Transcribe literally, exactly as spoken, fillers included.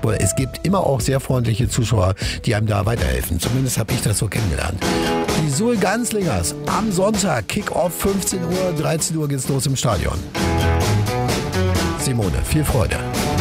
Fußball. Es gibt immer auch sehr freundliche Zuschauer, die einem da weiterhelfen. Zumindest habe ich das so kennengelernt. Die Suhl Ganzlingers am Sonntag, Kick-Off fünfzehn Uhr, dreizehn Uhr geht's los im Stadion. Simone, viel Freude.